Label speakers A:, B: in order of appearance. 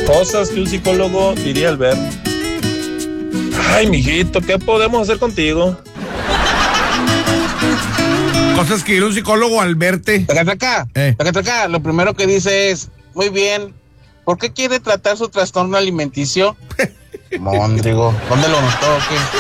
A: Cosas que un psicólogo diría al ver. Ay, mijito, ¿qué podemos hacer contigo?
B: Cosas que diría un psicólogo al verte.
C: Tacatraca, lo primero que dice es, muy bien, ¿por qué quiere tratar su trastorno alimenticio? Mondrigo, ¿dónde lo notó o qué?